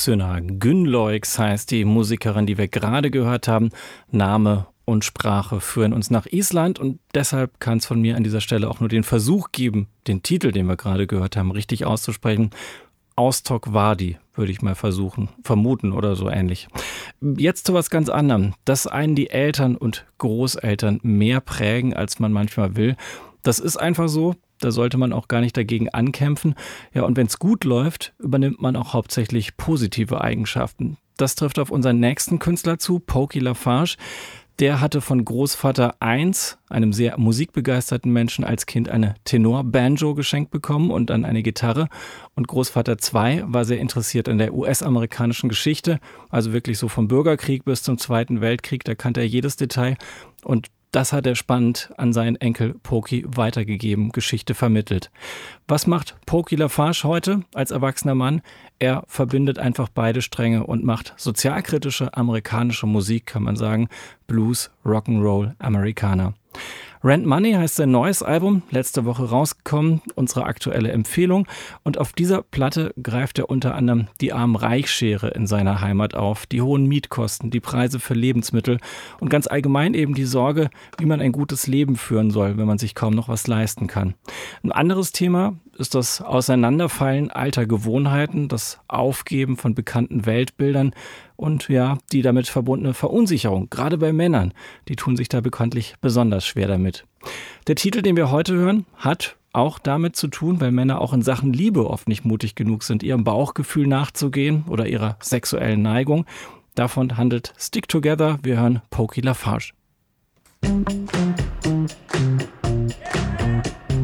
Synnöve Gunnlaugs heißt die Musikerin, die wir gerade gehört haben. Name und Sprache führen uns nach Island und deshalb kann es von mir an dieser Stelle auch nur den Versuch geben, den Titel, den wir gerade gehört haben, richtig auszusprechen. Austokvadi würde ich mal vermuten oder so ähnlich. Jetzt zu was ganz anderem. Dass einen die Eltern und Großeltern mehr prägen, als man manchmal will. Das ist einfach so. Da sollte man auch gar nicht dagegen ankämpfen. Ja, und wenn es gut läuft, übernimmt man auch hauptsächlich positive Eigenschaften. Das trifft auf unseren nächsten Künstler zu, Pokey LaFarge. Der hatte von Großvater 1, einem sehr musikbegeisterten Menschen, als Kind eine Tenor-Banjo geschenkt bekommen und dann eine Gitarre. Und Großvater 2 war sehr interessiert an der US-amerikanischen Geschichte, also wirklich so vom Bürgerkrieg bis zum Zweiten Weltkrieg, da kannte er jedes Detail. Und das hat er spannend an seinen Enkel Pokey weitergegeben, Geschichte vermittelt. Was macht Pokey LaFarge heute als erwachsener Mann? Er verbindet einfach beide Stränge und macht sozialkritische amerikanische Musik, kann man sagen. Blues, Rock'n'Roll, Amerikaner. Rent Money heißt sein neues Album, letzte Woche rausgekommen, unsere aktuelle Empfehlung. Und auf dieser Platte greift er unter anderem die Arm-Reich-Schere in seiner Heimat auf, die hohen Mietkosten, die Preise für Lebensmittel und ganz allgemein eben die Sorge, wie man ein gutes Leben führen soll, wenn man sich kaum noch was leisten kann. Ein anderes Thema ist das Auseinanderfallen alter Gewohnheiten, das Aufgeben von bekannten Weltbildern und ja, die damit verbundene Verunsicherung, gerade bei Männern. Die tun sich da bekanntlich besonders schwer damit. Der Titel, den wir heute hören, hat auch damit zu tun, weil Männer auch in Sachen Liebe oft nicht mutig genug sind, ihrem Bauchgefühl nachzugehen oder ihrer sexuellen Neigung. Davon handelt Stick Together. Wir hören Pokey LaFarge.